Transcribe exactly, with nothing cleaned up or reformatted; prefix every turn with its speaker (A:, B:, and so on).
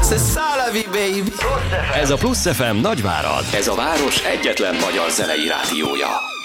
A: C'est ça la vie, baby.
B: Ez a Plusz ef em Nagyvárad. Ez a város egyetlen magyar zenei rádiója.